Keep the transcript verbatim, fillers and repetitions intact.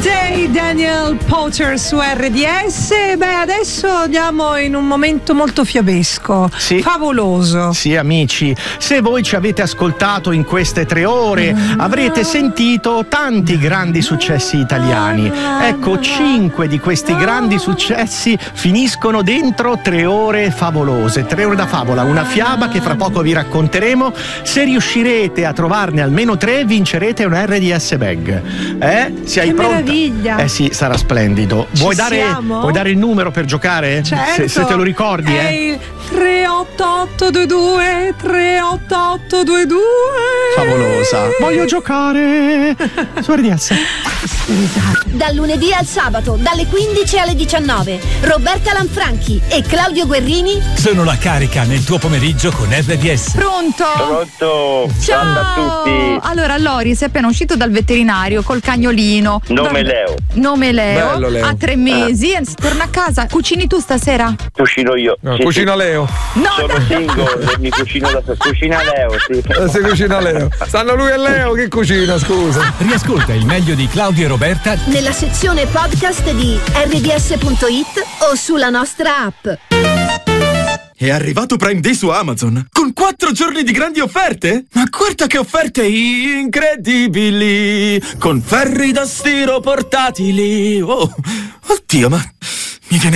Day, Daniel Potter su R D S. Beh, adesso andiamo in un momento molto fiabesco, sì, favoloso. Sì, amici, se voi ci avete ascoltato in queste tre ore avrete sentito tanti grandi successi italiani. Ecco, cinque di questi grandi successi finiscono dentro tre ore favolose, tre ore da favola, una fiaba che fra poco vi racconteremo. Se riuscirete a trovarne almeno tre, vincerete un R D S bag. Eh? Sei Che pronta? meraviglia! Eh sì, sarà splendido. Ci Vuoi dare, siamo? vuoi dare il numero per giocare? Certo. Se, se te lo ricordi, è eh? il tre otto otto due due tre otto otto due due. Favolosa. Voglio giocare su R D S. Dal lunedì al sabato, dalle quindici alle diciannove, Roberta Lanfranchi e Claudio Guerrini sono la carica nel tuo pomeriggio con R D S. Pronto? Pronto? Ciao a tutti. Allora, Loris è appena uscito dal veterinario col cagnolino. Nome Dor- Leo. Nome Leo. Bello, Leo. Ha tre mesi. Eh. Torna a casa. Cucini tu stasera? Cucino io. No, Sì, cucina sì. Leo. No, Sono dai. single e mi cucino da solo. Cucina Leo, sì. Eh, si cucina Leo. Stanno lui e Leo che cucina, scusa. Riascolta il meglio di Claudio e Roberta nella sezione podcast di R D S punto it o sulla nostra app. È arrivato Prime Day su Amazon con quattro giorni di grandi offerte? Ma guarda che offerte incredibili! Con ferri da stiro portatili! Oh, oddio, ma mi viene